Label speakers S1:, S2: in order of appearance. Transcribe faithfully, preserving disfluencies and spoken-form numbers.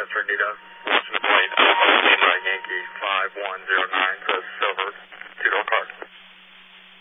S1: Chester, Nita, Washington Plane, Alpha, Lima, Yankee, five one zero nine.